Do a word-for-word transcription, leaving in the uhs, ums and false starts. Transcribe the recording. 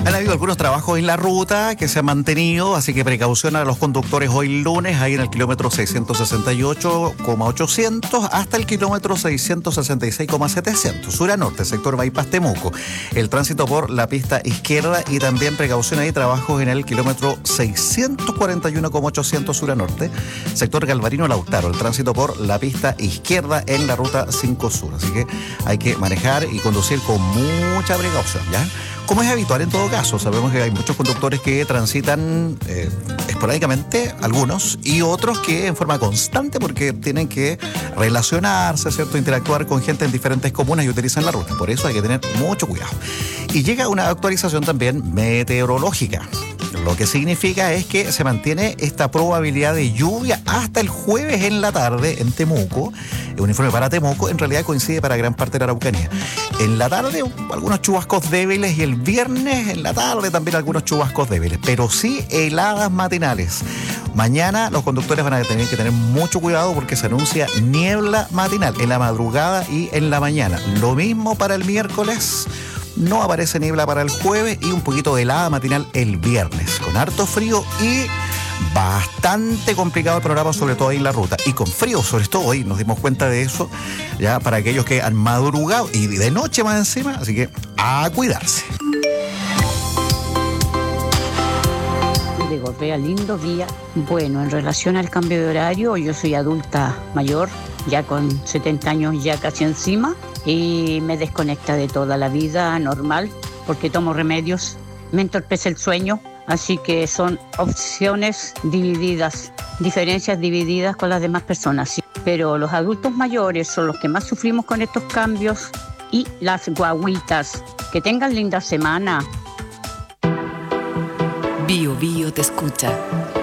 Han habido algunos trabajos en la ruta que se han mantenido, así que precaución a los conductores hoy lunes, ahí en el kilómetro seiscientos sesenta y ocho coma ochocientos hasta el kilómetro seiscientos sesenta y seis coma setecientos, sur a norte, sector Bypass Temuco. El tránsito por la pista izquierda y también precaución ahí, trabajos en el kilómetro seiscientos cuarenta y uno coma ochocientos, sur a norte, sector Galvarino Lautaro. El tránsito por la pista izquierda en la ruta cinco sur, así que hay que manejar y conducir con mucha precaución, ¿ya? Como es habitual en todo caso, sabemos que hay muchos conductores que transitan eh, esporádicamente, algunos, y otros que en forma constante porque tienen que relacionarse, ¿cierto? Interactuar con gente en diferentes comunas y utilizan la ruta. Por eso hay que tener mucho cuidado. Y llega una actualización también meteorológica. Lo que significa es que se mantiene esta probabilidad de lluvia hasta el jueves en la tarde en Temuco. El informe para Temuco en realidad coincide para gran parte de la Araucanía. En la tarde algunos chubascos débiles y el viernes en la tarde también algunos chubascos débiles, pero sí heladas matinales. Mañana los conductores van a tener que tener mucho cuidado porque se anuncia niebla matinal en la madrugada y en la mañana. Lo mismo para el miércoles. No aparece niebla para el jueves y un poquito de helada matinal el viernes, con harto frío y bastante complicado el programa, sobre todo ahí en la ruta. Y con frío, sobre todo hoy, nos dimos cuenta de eso, ya para aquellos que han madrugado y de noche más encima, así que a cuidarse. De Gorbea, lindo día. Bueno, en relación al cambio de horario, yo soy adulta mayor, ya con setenta años ya casi encima, y me desconecta de toda la vida normal porque tomo remedios, me entorpece el sueño, así que son opciones divididas, diferencias divididas con las demás personas, sí. Pero los adultos mayores son los que más sufrimos con estos cambios y las guaguitas. Que tengan linda semana. Bio Bio te escucha.